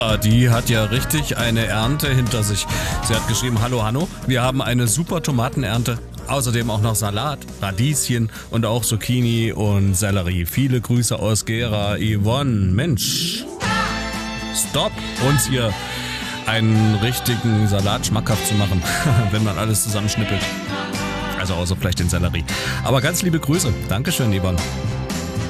Die hat ja richtig eine Ernte hinter sich. Sie hat geschrieben, hallo Hanno, wir haben eine super Tomatenernte. Außerdem auch noch Salat, Radieschen und auch Zucchini und Sellerie. Viele Grüße aus Gera, Yvonne. Mensch, stopp, uns hier einen richtigen Salat schmackhaft zu machen, wenn man alles zusammenschnippelt. Also außer vielleicht den Sellerie. Aber ganz liebe Grüße. Dankeschön, Yvonne.